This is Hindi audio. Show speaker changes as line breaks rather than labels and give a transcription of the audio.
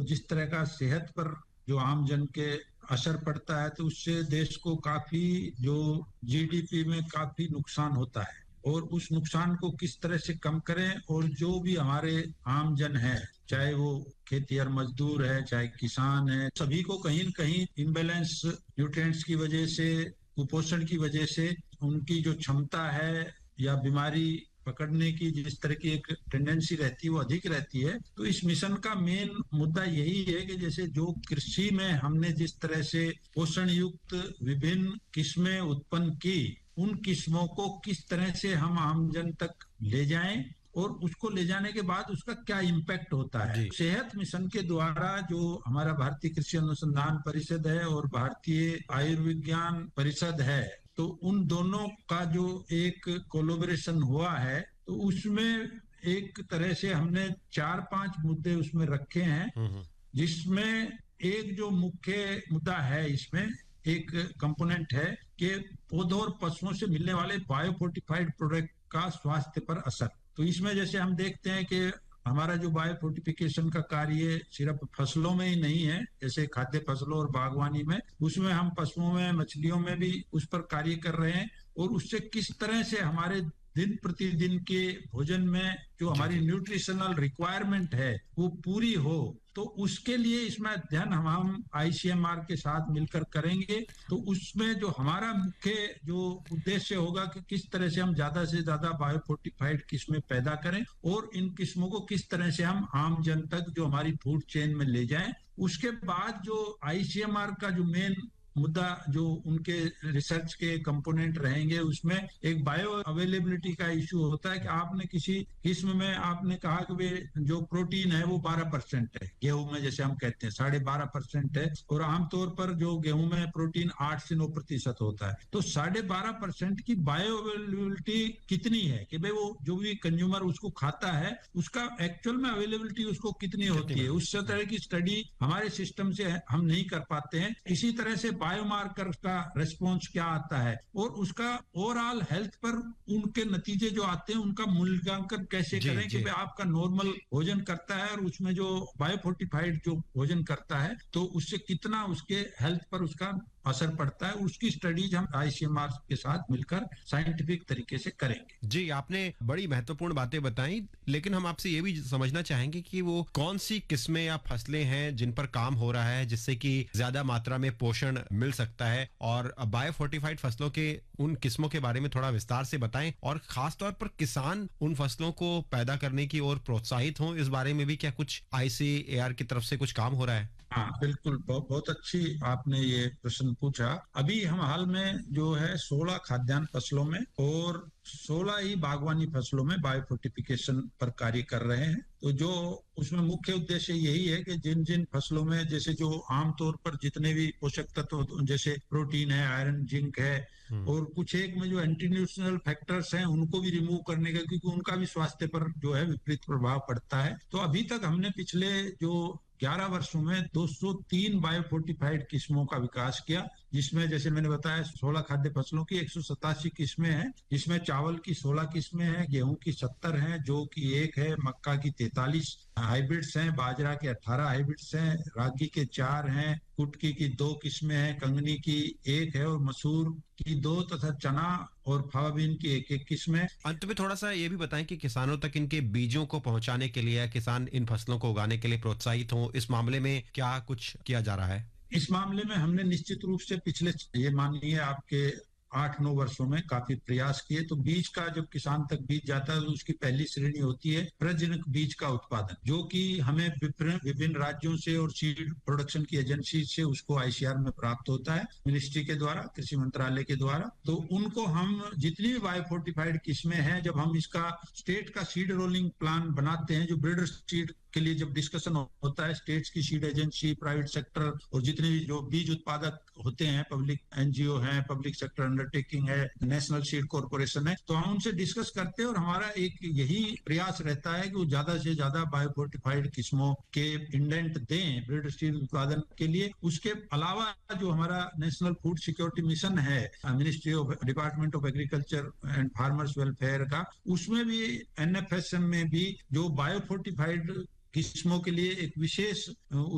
जिस तरह का सेहत पर जो आम जन के असर पड़ता है, तो उससे देश को काफी जो जीडीपी में काफी नुकसान होता है, और उस नुकसान को किस तरह से कम करें, और जो भी हमारे आम जन है, चाहे वो खेतिहर मजदूर है, चाहे किसान है, सभी को कहीं न कहीं इम्बैलेंस न्यूट्रिएंट्स की वजह से, कुपोषण की वजह से उनकी जो क्षमता है या बीमारी पकड़ने की जिस तरह की एक टेंडेंसी रहती है वो अधिक रहती है। तो इस मिशन का मेन मुद्दा यही है कि जैसे जो कृषि में हमने जिस तरह से पोषण युक्त विभिन्न किस्में उत्पन्न की, उन किस्मों को किस तरह से हम आमजन तक ले जाएं, और उसको ले जाने के बाद उसका क्या इम्पैक्ट होता है। सेहत मिशन के द्वारा जो हमारा भारतीय कृषि अनुसंधान परिषद है और भारतीय आयुर्विज्ञान परिषद है, तो उन दोनों का जो एक कोलैबोरेशन हुआ है, तो उसमें एक तरह से हमने 4-5 मुद्दे उसमें रखे हैं, जिसमें एक जो मुख्य मुद्दा है, इसमें एक कंपोनेंट है कि पौधों और पशुओं से मिलने वाले बायोफोर्टिफाइड प्रोडक्ट का स्वास्थ्य पर असर। तो इसमें जैसे हम देखते हैं कि हमारा जो बायोफोर्टिफिकेशन का कार्य सिर्फ फसलों में ही नहीं है, जैसे खाद्य फसलों और बागवानी में, उसमें हम पशुओं में, मछलियों में भी उस पर कार्य कर रहे हैं, और उससे किस तरह से हमारे दिन प्रतिदिन के भोजन में जो हमारी न्यूट्रिशनल रिक्वायरमेंट है वो पूरी हो, तो उसके लिए इसमें अध्ययन हम आईसीएमआर के साथ मिलकर करेंगे। तो उसमें जो हमारा मुख्य जो उद्देश्य होगा कि किस तरह से हम ज्यादा से ज्यादा बायोफोर्टिफाइड किस्में पैदा करें, और इन किस्मों को किस तरह से हम आम जन तक जो हमारी फूड चेन में ले जाएं। उसके बाद जो आईसीएमआर का जो मेन मुद्दा, जो उनके रिसर्च के कंपोनेंट रहेंगे, उसमें एक बायो अवेलेबिलिटी का इश्यू होता है कि आपने किसी किस्म में आपने कहा कि वे जो प्रोटीन है वो 12% है, गेहूं में जैसे हम कहते हैं 12.5% है, और आमतौर पर जो गेहूं में प्रोटीन 8 से 9% होता है। तो 12.5% की बायो अवेलेबिलिटी कितनी है कि भाई वो जो भी कंज्यूमर उसको खाता है उसका एक्चुअल में अवेलेबिलिटी उसको कितनी होती है, उस तरह की स्टडी हमारे सिस्टम से हम नहीं कर पाते हैं। इसी तरह से बायोमार्कर का रिस्पॉन्स क्या आता है, और उसका ओवरऑल हेल्थ पर उनके नतीजे जो आते हैं उनका मूल्यांकन कैसे करें कि भाई आपका नॉर्मल भोजन करता है और उसमें जो बायोफोर्टिफाइड जो भोजन करता है तो उससे कितना उसके हेल्थ पर उसका असर पड़ता है, उसकी स्टडीज हम आईसीएमआर के साथ मिलकर साइंटिफिक तरीके से करेंगे।
जी, आपने बड़ी महत्वपूर्ण बातें बताई, लेकिन हम आपसे ये भी समझना चाहेंगे कि वो कौन सी किस्में या फसलें हैं जिन पर काम हो रहा है जिससे कि ज्यादा मात्रा में पोषण मिल सकता है, और बायोफोर्टिफाइड फसलों के उन किस्मों के बारे में थोड़ा विस्तार से बताएं, और खास तौर पर किसान उन फसलों को पैदा करने की ओर प्रोत्साहित हों, इस बारे में भी क्या कुछ आईसीएआर की तरफ से कुछ काम हो रहा है?
हाँ बिल्कुल, बहुत अच्छी आपने ये प्रश्न पूछा। अभी हम हाल में जो है 16 खाद्यान्न फसलों में और 16 ही बागवानी फसलों में बायोफोर्टिफिकेशन पर कार्य कर रहे हैं। तो जो उसमें मुख्य उद्देश्य यही है कि जिन जिन फसलों में जैसे जो आमतौर पर जितने भी पोषक तत्व जैसे प्रोटीन है, आयरन, जिंक है, और कुछ एक में जो एंटी न्यूट्रिशनल फैक्टर्स हैं उनको भी रिमूव करने का, क्योंकि उनका भी स्वास्थ्य पर जो है विपरीत प्रभाव पड़ता है। तो अभी तक हमने पिछले जो 11 वर्षों में 203 बायोफोर्टिफाइड किस्मों का विकास किया, जिसमें जैसे मैंने बताया 16 खाद्य फसलों की 187 किस्में हैं, जिसमें चावल की 16 किस्में हैं, गेहूं की 70 हैं, जौ की 1 है, मक्का की 43 हाइब्रिड्स हैं, बाजरा के 18 हाइब्रिड्स हैं, रागी के 4 हैं, कुटकी की 2 किस्में हैं, कंगनी की 1 है, और मसूर की 2 तथा चना और फवा बीन की 1-1 किस्में।
अंत में थोड़ा सा ये भी बताएं कि किसानों तक इनके बीजों को पहुंचाने के लिए, किसान इन फसलों को उगाने के लिए प्रोत्साहित हों, इस मामले में क्या कुछ किया जा रहा है?
इस मामले में हमने निश्चित रूप से पिछले ये मानिए आपके 8-9 वर्षों में काफी प्रयास किए। तो बीज का जब किसान तक बीज जाता है तो उसकी पहली श्रेणी होती है प्रजनक बीज का उत्पादन, जो कि हमें विभिन्न राज्यों से और सीड प्रोडक्शन की एजेंसी से उसको आईसीआर में प्राप्त होता है, मिनिस्ट्री के द्वारा, कृषि मंत्रालय के द्वारा। तो उनको हम जितनी भी बायोफोर्टिफाइड किस्में हैं, जब हम इसका स्टेट का सीड रोलिंग प्लान बनाते हैं, जो ब्रीडर सीड के लिए जब डिस्कशन होता है, स्टेट्स की सीड एजेंसी, प्राइवेट सेक्टर और जितने भी जो बीज उत्पादक होते हैं, पब्लिक एनजीओ हैं, पब्लिक सेक्टर अंडरटेकिंग है, नेशनल सीड कॉर्पोरेशन है, तो हम उनसे डिस्कस करते हैं और हमारा एक यही प्रयास रहता है कि वो ज्यादा से ज्यादा बायोफोर्टिफाइड किस्मों के इंडेंट दें ब्रीडर सीड उत्पादन के लिए। उसके अलावा जो हमारा नेशनल फूड सिक्योरिटी मिशन है, ministry of department of agriculture and farmers welfare का, उसमें भी एनएफएसएम में भी जो बायोफोर्टिफाइड किस्मों के लिए एक विशेष